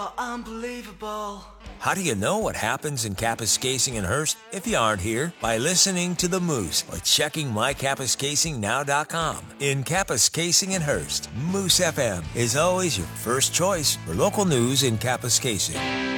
Unbelievable. How do you know what happens in Kapuskasing and Hearst if you aren't here? By listening to The Moose or checking mykapuskasingnow.com. In Kapuskasing and Hearst, Moose FM is always your first choice for local news in Kapuskasing.